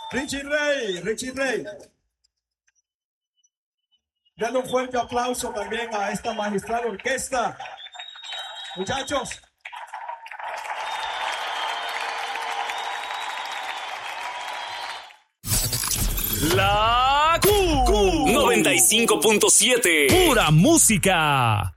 Richie Rey, Richie Rey. Dale un fuerte aplauso también a esta magistral orquesta. Muchachos. La Q95.7. Pura música.